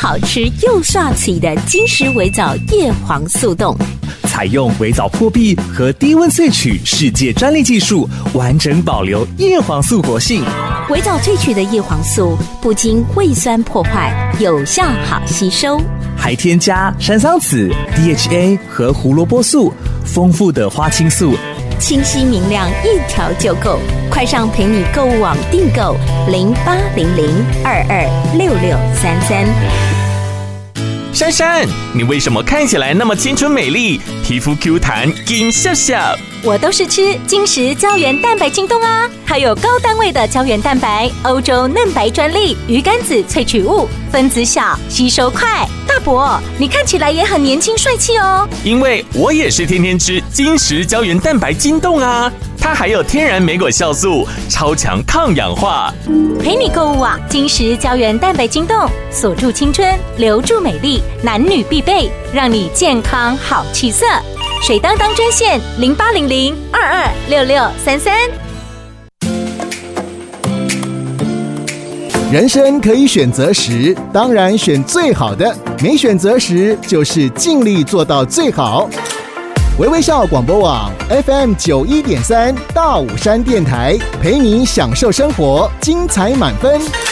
好吃又刷嘴的金石微藻叶黄素冻。 采用微藻破壁和低温萃取世界专利技术，完整保留叶黄素活性。 微藻萃取的叶黄素不经胃酸破坏，有效好吸收， 还添加山桑子、DHA 和胡萝卜素，丰富的花青素， 清晰明亮，一条就够。快上陪你购物网订购0800226633。 珊珊，你为什么看起来那么青春美丽，皮肤 Q 弹金笑笑？ 我都是吃金石胶原蛋白晶冻啊，它有高单位的胶原蛋白，欧洲嫩白专利，鱼肝子萃取物，分子小，吸收快。大伯，你看起来也很年轻帅气哦。 因为我也是天天吃金石胶原蛋白晶冻啊，它还有天然莓果酵素，超强抗氧化。 陪你购物网，金石胶原蛋白晶冻，锁住青春，留住美丽，男女必备，让你健康好气色。水当当专线0800226633。 人生可以选择时，当然选最好的；没选择时，就是尽力做到最好。微微笑广播网 FM91.3大武山电台，陪你享受生活，精彩满分。